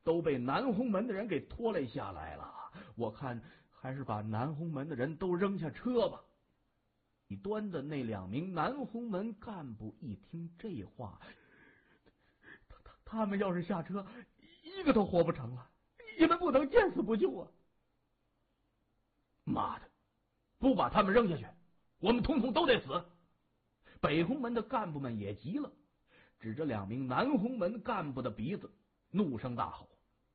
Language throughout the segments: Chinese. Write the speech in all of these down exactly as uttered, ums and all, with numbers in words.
都被南红门的人给拖累下来了。我看还是把南红门的人都扔下车吧。一端的那两名南红门干部一听这话，他他他们要是下车，一个都活不成了。你们不能见死不救啊！妈的，不把他们扔下去，我们统统都得死！北红门的干部们也急了，指着两名南红门干部的鼻子，怒声大吼：“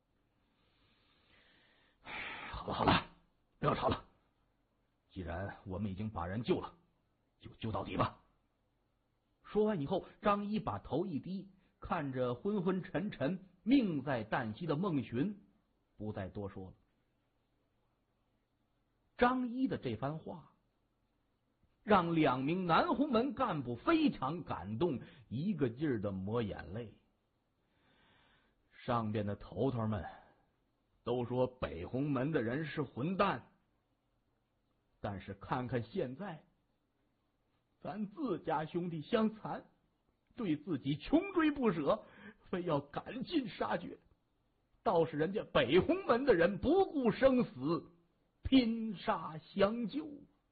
好了好了，不要吵了！既然我们已经把人救了，就救到底吧！”说完以后，张一把头一低，看着昏昏沉沉、命在旦夕的孟寻，不再多说了。张一的这番话让两名南红门干部非常感动，一个劲儿的抹眼泪。上边的头头们都说北红门的人是混蛋，但是看看现在，咱自家兄弟相残，对自己穷追不舍，非要赶尽杀绝，倒是人家北红门的人不顾生死，拼杀相救。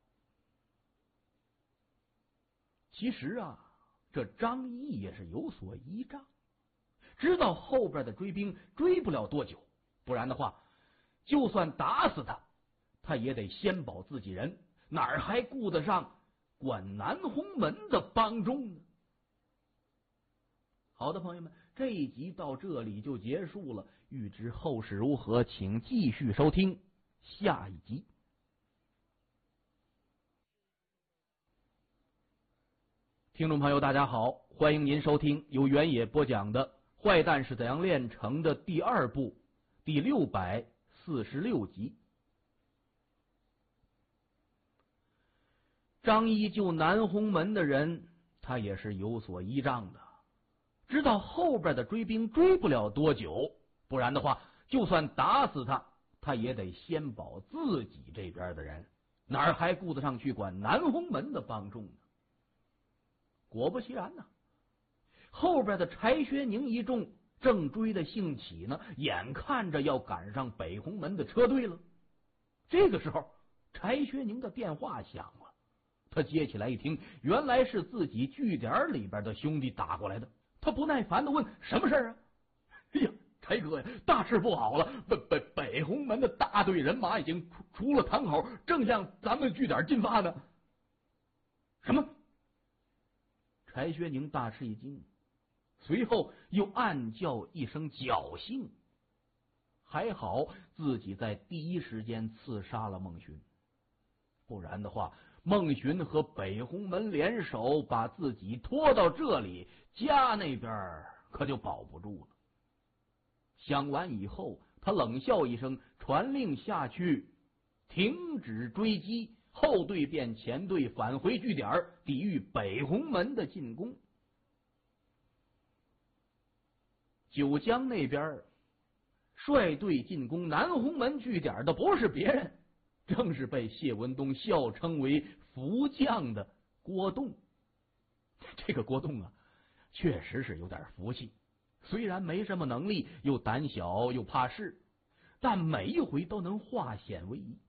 其实啊，这张一也是有所依仗，知道后边的追兵追不了多久，不然的话，就算打死他，他也得先保自己人，哪儿还顾得上管南红门的帮众呢？好的，朋友们，这一集到这里就结束了。欲知后事如何，请继续收听下一集。听众朋友大家好，欢迎您收听由原野播讲的《坏蛋是怎样炼成的》第二部第六百四十六集。张一救南红门的人，他也是有所依仗的，知道后边的追兵追不了多久，不然的话，就算打死他，他也得先保自己这边的人，哪儿还顾得上去管南红门的帮众呢？果不其然呢，后边的柴薛宁一众正追得兴起呢，眼看着要赶上北红门的车队了。这个时候，柴薛宁的电话响了，他接起来一听，原来是自己据点里边的兄弟打过来的。他不耐烦的问：“什么事啊？”“哎呀，柴哥呀，大事不好了！北北北红门的大队人马已经出出了堂口，正向咱们据点进发呢。”“什么？”柴薛宁大吃一惊，随后又暗叫一声侥幸，还好自己在第一时间刺杀了孟寻，不然的话，孟寻和北红门联手把自己拖到这里，家那边可就保不住了。想完以后，他冷笑一声，传令下去停止追击，后队变前队返回据点，抵御北红门的进攻。九江那边率队进攻南红门据点的不是别人，正是被谢文东笑称为福将的郭栋。这个郭栋啊，确实是有点福气，虽然没什么能力，又胆小又怕事，但每一回都能化险为夷。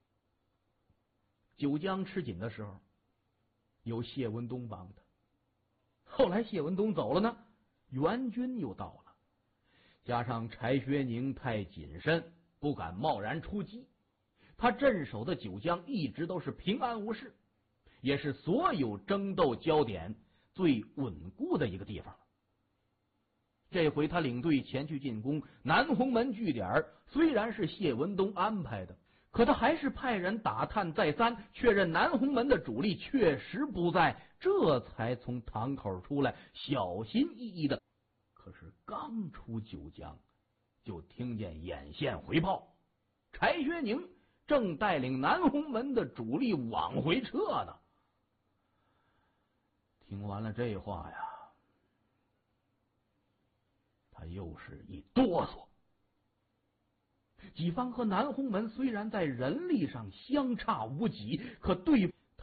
九江吃紧的时候，有谢文东帮他，后来谢文东走了呢，援军又到了，加上柴薛宁太谨慎，不敢贸然出击，他镇守的九江一直都是平安无事，也是所有争斗焦点最稳固的一个地方了。这回他领队前去进攻南红门据点，虽然是谢文东安排的，可他还是派人打探再三，确认南红门的主力确实不在，这才从堂口出来，小心翼翼的。可是刚出九江，就听见眼线回报，柴薛宁正带领南红门的主力往回撤呢。听完了这话呀，他又是一哆嗦。己方和南红门虽然在人力上相差无几，可对